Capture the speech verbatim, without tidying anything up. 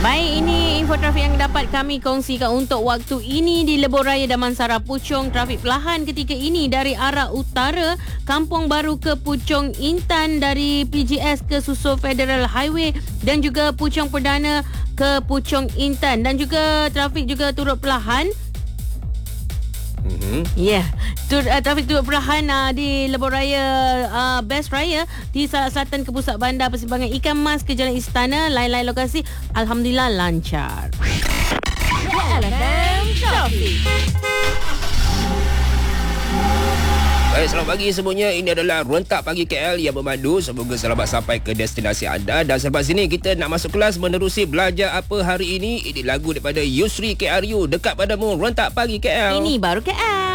Baik, ini info trafik yang dapat kami kongsikan untuk waktu ini di Lebuh Raya Damansara Puchong. Trafik perlahan ketika ini dari arah utara, Kampung Baru ke Puchong Intan, dari P G S ke Susul Federal Highway dan juga Puchong Perdana ke Puchong Intan. Dan juga trafik juga turut perlahan. Mm-hmm. Ya, yeah. Tur, uh, trafik turut perlahan uh, di Lebuh Raya uh, Best Raya di Salak Selatan ke Pusat Bandar, Persimpangan Ikan Mas ke Jalan Istana. Lain-lain lokasi alhamdulillah lancar. L F M Traffic. Baik, selamat pagi semuanya. Ini adalah Rentak Pagi K L yang memandu. Semoga selamat sampai ke destinasi anda. Dan selepas ini kita nak masuk kelas menerusi belajar apa hari ini. Ini lagu daripada Yusri K R U, Dekat Padamu, Rentak Pagi K L. Ini baru K L.